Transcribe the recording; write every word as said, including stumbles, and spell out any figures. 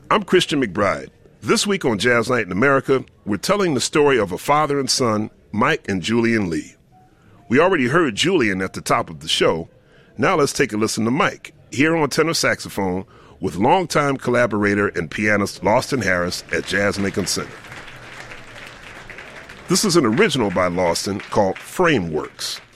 I'm Christian McBride. This week on Jazz Night in America, we're telling the story of a father and son, Mike and Julian Lee. We already heard Julian at the top of the show. Now let's take a listen to Mike, here on tenor saxophone with longtime collaborator and pianist Lawston Harris at Jazz Lincoln Center. This is an original by Lawston called Frameworks.